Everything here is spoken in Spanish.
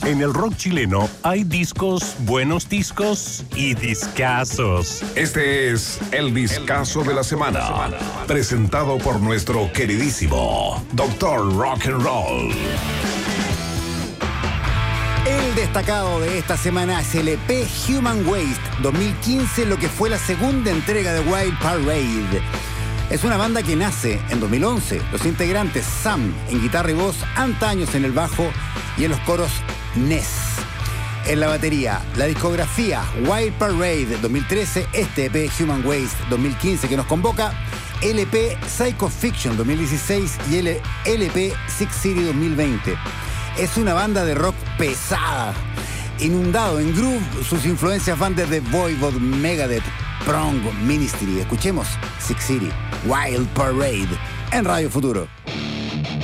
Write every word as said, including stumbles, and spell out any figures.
En el rock chileno hay discos, buenos discos y discazos. Este es el discazo de la semana, presentado por nuestro queridísimo Doctor Rock and Roll. El destacado de esta semana es el E P Human Waste dos mil quince, lo que fue la segunda entrega de Wild Parade. Es una banda que nace en dos mil once. Los integrantes Sam en guitarra y voz, Antaños en el bajo y en los coros Ness. En la batería, la discografía Wild Parade dos mil trece, este E P Human Waste dos mil quince que nos convoca, el E P Psycho Fiction dos mil dieciséis y el L P Six City dos mil veinte. Es una banda de rock pesada, inundado en groove. Sus influencias van desde Voivod, Megadeth, Prong, Ministry. Escuchemos Six City, Wild Parade, en Radio Futuro.